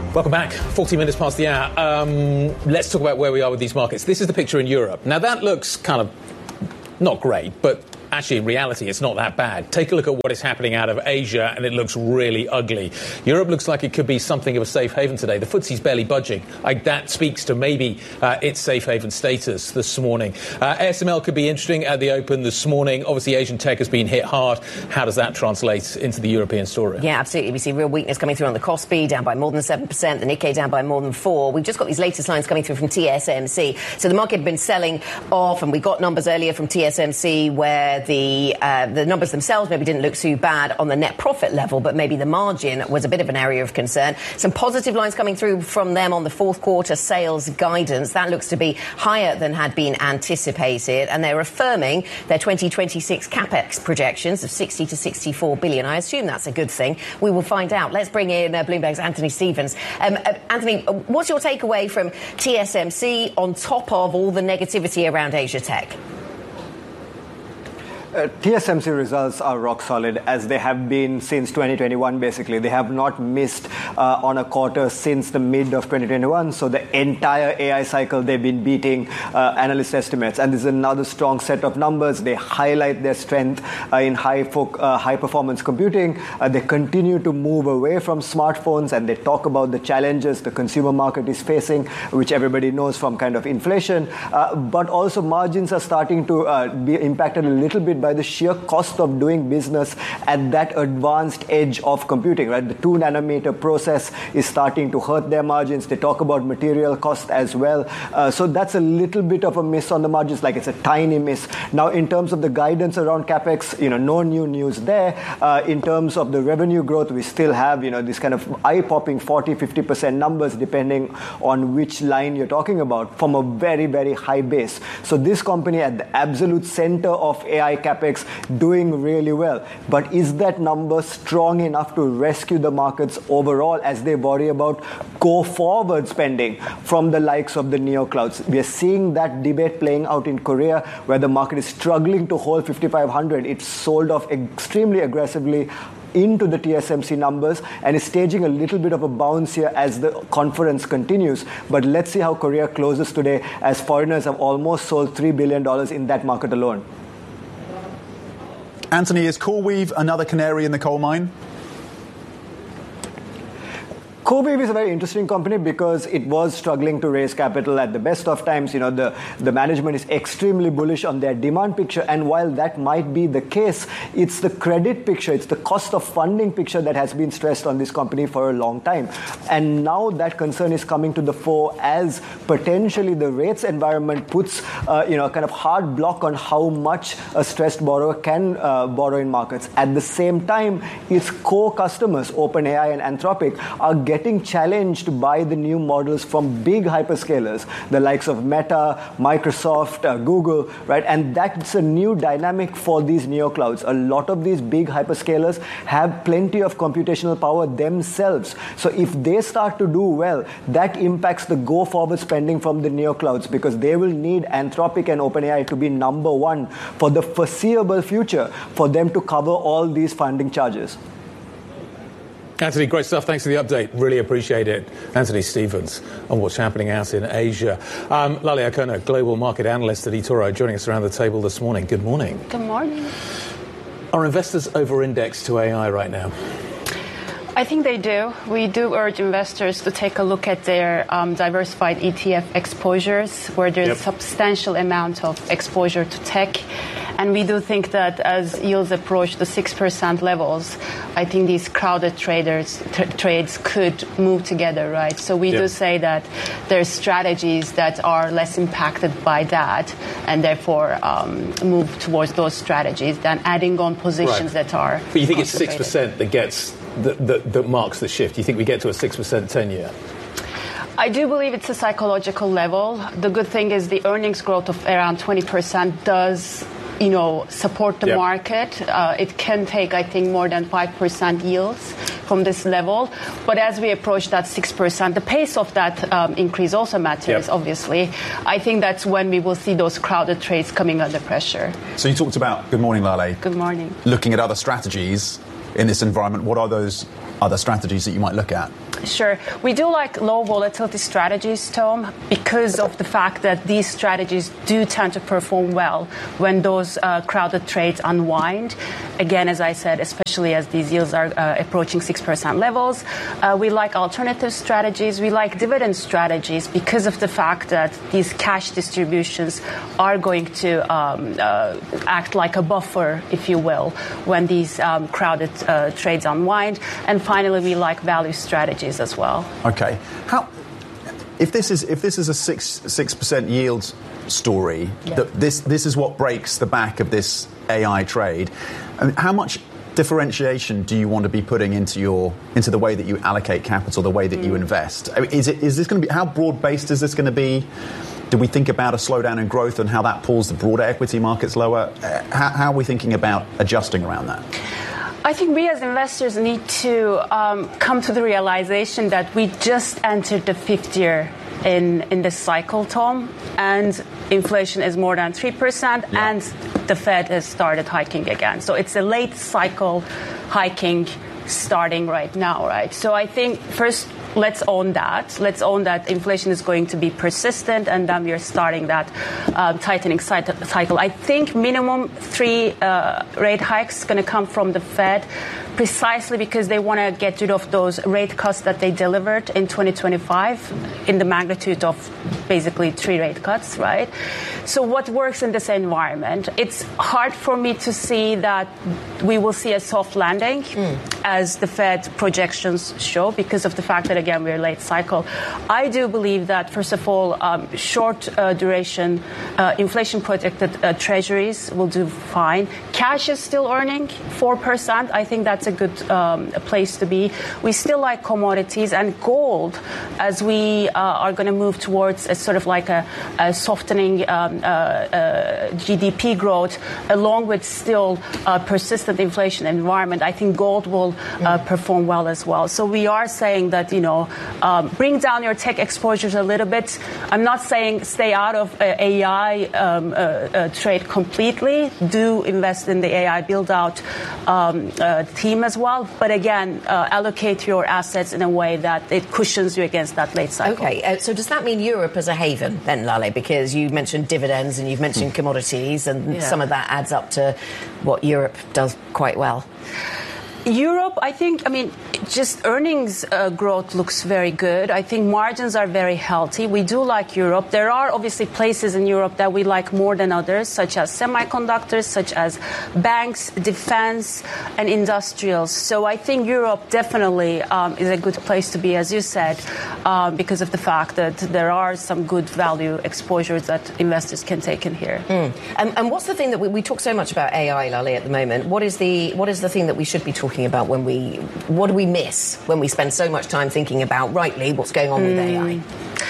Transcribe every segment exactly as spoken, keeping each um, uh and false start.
Welcome back. forty minutes past the hour. Um, let's talk about where we are with these markets. This is the picture in Europe. Now, that looks kind of not great, but actually, in reality, it's not that bad. Take a look at what is happening out of Asia, and it looks really ugly. Europe looks like it could be something of a safe haven today. The F T S E's barely budging. Like, that speaks to maybe uh, its safe haven status this morning. Uh, A S M L could be interesting at the open this morning. Obviously, Asian tech has been hit hard. How does that translate into the European story? Yeah, absolutely. We see real weakness coming through on the Kospi, down by more than seven percent. The Nikkei down by more than four. We've just got these latest lines coming through from T S M C. So the market had been selling off, and we got numbers earlier from T S M C where the uh, the numbers themselves maybe didn't look too bad on the net profit level, but maybe the margin was a bit of an area of concern. Some positive lines coming through from them on the fourth quarter sales guidance. That looks to be higher than had been anticipated, and they're affirming their twenty twenty-six capex projections of sixty to sixty-four billion. I assume that's a good thing. We will find out. Let's bring in uh, Bloomberg's Anthony Stevens. Um, uh, Anthony, what's your takeaway from T S M C on top of all the negativity around Asia Tech? Uh, T S M C results are rock solid, as they have been since twenty twenty-one, basically. They have not missed uh, on a quarter since the mid of twenty twenty-one. So the entire A I cycle, they've been beating uh, analyst estimates. And this is another strong set of numbers. They highlight their strength uh, in high, fo- uh, high performance computing. Uh, they continue to move away from smartphones, and they talk about the challenges the consumer market is facing, which everybody knows from kind of inflation. Uh, but also margins are starting to uh, be impacted a little bit by the sheer cost of doing business at that advanced edge of computing, right? The two nanometer process is starting to hurt their margins. They talk about material cost as well. Uh, so that's a little bit of a miss on the margins, like it's a tiny miss. Now, in terms of the guidance around capex, you know, no new news there. Uh, in terms of the revenue growth, we still have, you know, this kind of eye-popping forty, fifty percent numbers, depending on which line you're talking about, from a very, very high base. So this company at the absolute center of A I capex doing really well. But is that number strong enough to rescue the markets overall as they worry about go-forward spending from the likes of the neoclouds? We are seeing that debate playing out in Korea, where the market is struggling to hold fifty-five hundred. It's sold off extremely aggressively into the T S M C numbers and is staging a little bit of a bounce here as the conference continues. But let's see how Korea closes today, as foreigners have almost sold three billion dollars in that market alone. Anthony, is CoreWeave another canary in the coal mine? CoreWeave is a very interesting company because it was struggling to raise capital at the best of times. You know, the, the management is extremely bullish on their demand picture. And while that might be the case, it's the credit picture, it's the cost of funding picture that has been stressed on this company for a long time. And now that concern is coming to the fore as potentially the rates environment puts, uh, you know, a kind of hard block on how much a stressed borrower can uh, borrow in markets. At the same time, its core customers, OpenAI and Anthropic, are getting getting challenged by the new models from big hyperscalers, the likes of Meta, Microsoft, uh, Google, right? And that's a new dynamic for these neoclouds. A lot of these big hyperscalers have plenty of computational power themselves. So if they start to do well, that impacts the go-forward spending from the neoclouds, because they will need Anthropic and OpenAI to be number one for the foreseeable future for them to cover all these funding charges. Anthony, great stuff. Thanks for the update. Really appreciate it. Anthony Stevens on what's happening out in Asia. Um, Lale Akono, global market analyst at eToro, joining us around the table this morning. Good morning. Good morning. Are investors over-indexed to A I right now? I think they do. We do urge investors to take a look at their um, diversified E T F exposures, where there's yep. a substantial amount of exposure to tech. And we do think that as yields approach the six percent levels, I think these crowded traders t- trades could move together, right? So we yep. do say that there's strategies that are less impacted by that, and therefore um, move towards those strategies than adding on positions right. that are But you think it's six percent that gets that, that, that marks the shift? You think we get to a six percent ten-year? I do believe it's a psychological level. The good thing is the earnings growth of around twenty percent does, you know, support the yep. market. Uh, it can take, I think, more than five percent yields from this level. But as we approach that six percent, the pace of that um, increase also matters, yep. obviously. I think that's when we will see those crowded trades coming under pressure. So you talked about, good morning, Lale. Good morning. Looking at other strategies in this environment. What are those other strategies that you might look at? Sure. We do like low volatility strategies, Tom, because of the fact that these strategies do tend to perform well when those uh, crowded trades unwind. Again, as I said, especially as these yields are uh, approaching six percent levels. Uh, we like alternative strategies. We like dividend strategies because of the fact that these cash distributions are going to um, uh, act like a buffer, if you will, when these um, crowded uh, trades unwind. And finally, we like value strategies as well. Okay. How, if this is if this is a six six percent yield story, yeah. that this this is what breaks the back of this A I trade. I mean, how much differentiation do you want to be putting into your into the way that you allocate capital, the way that mm. you invest? I mean, is it is this going to be how broad based is this going to be? Do we think about a slowdown in growth and how that pulls the broader equity markets lower? Uh, how, how are we thinking about adjusting around that? I think we as investors need to um, come to the realization that we just entered the fifth year in, in this cycle, Tom, and inflation is more than three percent, yeah. and the Fed has started hiking again. So it's a late cycle hiking starting right now, right? So I think first, let's own that. Let's own that inflation is going to be persistent, and then we are starting that um, tightening cycle. I think minimum three uh, rate hikes is going to come from the Fed, precisely because they want to get rid of those rate cuts that they delivered in twenty twenty-five in the magnitude of basically three rate cuts, right? So what works in this environment? It's hard for me to see that we will see a soft landing mm. as the Fed projections show because of the fact that, again, we're late cycle. I do believe that, first of all, um, short uh, duration uh, inflation protected uh, treasuries will do fine. Cash is still earning four percent. I think that's a good um, place to be. We still like commodities and gold as we uh, are going to move towards a sort of like a, a softening um, uh, uh, G D P growth along with still uh, persistent inflation environment. I think gold will uh, perform well as well. So we are saying that, you know, um, bring down your tech exposures a little bit. I'm not saying stay out of uh, A I um, uh, uh, trade completely. Do invest in the A I build out um, uh, team as well. But again, uh, allocate your assets in a way that it cushions you against that late cycle. Okay, uh, so does that mean Europe as a haven then, Lale? Because you mentioned dividends and you've mentioned commodities, and yeah. some of that adds up to what Europe does quite well. Europe, I think, I mean, just earnings uh, growth looks very good. I think margins are very healthy. We do like Europe. There are obviously places in Europe that we like more than others, such as semiconductors, such as banks, defense, and industrials. So I think Europe definitely um, is a good place to be, as you said, um, because of the fact that there are some good value exposures that investors can take in here. Mm. And, and what's the thing that we, we talk so much about A I, Lale, at the moment? What is the what is the thing that we should be talking about when we, what do we miss when we spend so much time thinking about, rightly, what's going on mm. with A I?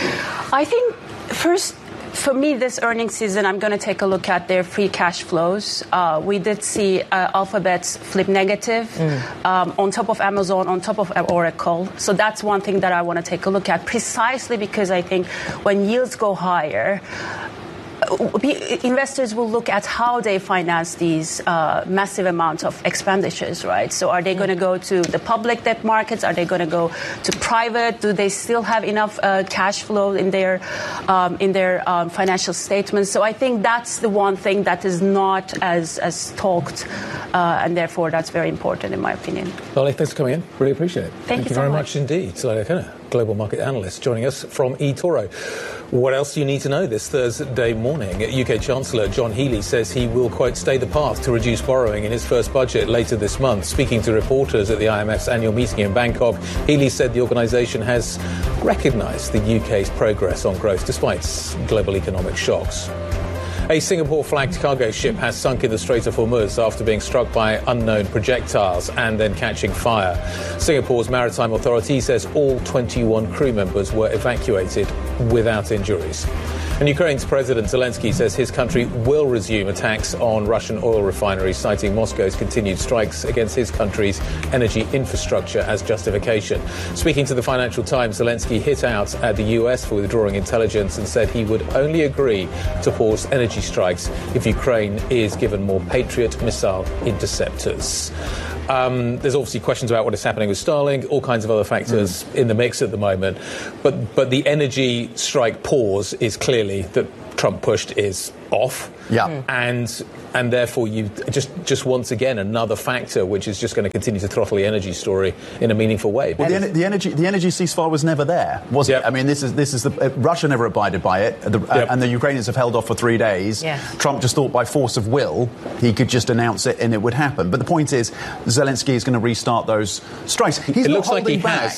I think, first, for me, this earnings season, I'm going to take a look at their free cash flows. Uh, we did see uh, Alphabet's flip negative mm. um, on top of Amazon, on top of Oracle. So that's one thing that I want to take a look at, precisely because I think when yields go higher, investors will look at how they finance these uh, massive amounts of expenditures, right? So are they going to go to the public debt markets? Are they going to go to private? Do they still have enough uh, cash flow in their um, in their um, financial statements? So I think that's the one thing that is not as as talked, uh, and therefore that's very important in my opinion. Lale, thanks for coming in. Really appreciate it. Thank, Thank you you so very much. much indeed. Lale Kener, global market analyst, joining us from eToro. What else do you need to know this Thursday morning? U K Chancellor John Healey says he will, quote, stay the path to reduce borrowing in his first budget later this month. Speaking to reporters at the I M F's annual meeting in Bangkok, Healey said the organisation has recognised the U K's progress on growth despite global economic shocks. A Singapore-flagged cargo ship has sunk in the Strait of Hormuz after being struck by unknown projectiles and then catching fire. Singapore's Maritime Authority says all twenty-one crew members were evacuated without injuries. And Ukraine's President Zelensky says his country will resume attacks on Russian oil refineries, citing Moscow's continued strikes against his country's energy infrastructure as justification. Speaking to the Financial Times, Zelensky hit out at the U S for withdrawing intelligence and said he would only agree to pause energy strikes if Ukraine is given more Patriot missile interceptors. Um, there's obviously questions about what is happening with Starlink, all kinds of other factors mm. in the mix at the moment. But but the energy strike pause is clearly that Trump pushed is off. Yeah. Mm. And and therefore you just just once again another factor which is just going to continue to throttle the energy story in a meaningful way. Well, the, the energy the energy ceasefire was never there, was yep. it? I mean, this is this is the uh, Russia never abided by it, the, uh, yep. and the Ukrainians have held off for three days. Yeah. Trump just thought by force of will he could just announce it and it would happen. But the point is, Zelensky is going to restart those strikes. He's it not looks holding like he back. has.